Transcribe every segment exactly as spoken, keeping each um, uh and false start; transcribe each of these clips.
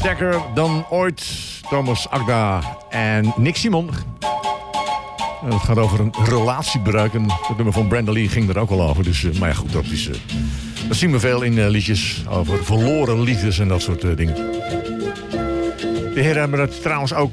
sterker dan ooit. Thomas Akda en Nick Simon. Het gaat over een relatiebreuk. En het nummer van Brenda Lee ging er ook al over. Dus, uh, maar ja, goed, dat, is, uh, dat zien we veel in uh, liedjes over verloren liefdes en dat soort uh, dingen. De heren hebben het trouwens ook...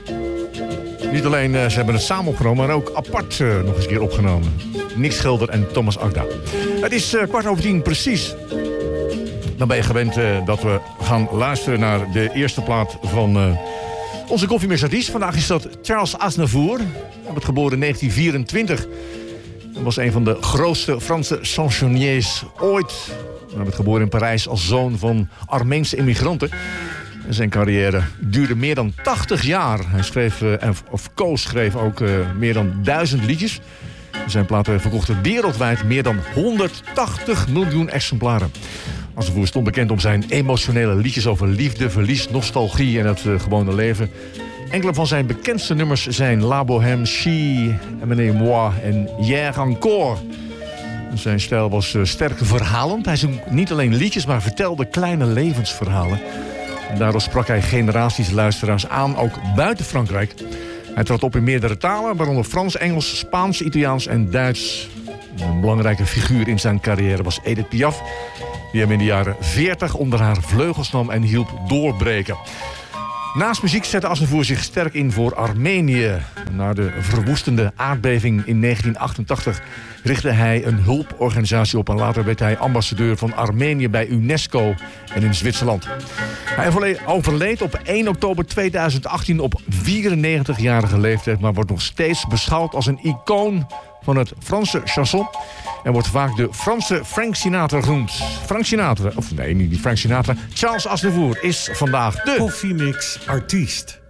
Niet alleen, uh, ze hebben het samen opgenomen, maar ook apart uh, nog eens een keer opgenomen. Nick Schilder en Thomas Akda. Het is uh, kwart over tien precies. Dan ben je gewend uh, dat we gaan luisteren naar de eerste plaat van uh, onze koffiemixartiest. Vandaag is dat Charles Aznavour. Hij werd geboren in negentien vierentwintig. Hij was een van de grootste Franse chansonniers ooit. Hij werd geboren in Parijs als zoon van Armeense immigranten. En zijn carrière duurde meer dan tachtig jaar. Hij schreef, uh, of Koos schreef ook uh, meer dan duizend liedjes. Zijn platen verkochten wereldwijd meer dan honderdtachtig miljoen exemplaren. Aznavour stond bekend om zijn emotionele liedjes over liefde, verlies, nostalgie en het uh, gewone leven. Enkele van zijn bekendste nummers zijn La Bohème, She, Emmené Moi en Hier Encore. Zijn stijl was uh, sterk verhalend. Hij zong niet alleen liedjes, maar vertelde kleine levensverhalen. En daardoor sprak hij generaties luisteraars aan, ook buiten Frankrijk. Hij trad op in meerdere talen, waaronder Frans, Engels, Spaans, Italiaans en Duits. Een belangrijke figuur in zijn carrière was Edith Piaf, die hem in de jaren veertig onder haar vleugels nam en hielp doorbreken. Naast muziek zette Aznavour zich sterk in voor Armenië. Na de verwoestende aardbeving in negentien achtentachtig richtte hij een hulporganisatie op en later werd hij ambassadeur van Armenië bij UNESCO en in Zwitserland. Hij overleed op één oktober tweeduizend achttien op vierennegentigjarige leeftijd, maar wordt nog steeds beschouwd als een icoon van het Franse chanson en wordt vaak de Franse Frank Sinatra genoemd. Frank Sinatra, of nee, niet Frank Sinatra, Charles Aznavour is vandaag de Koffiemix artiest.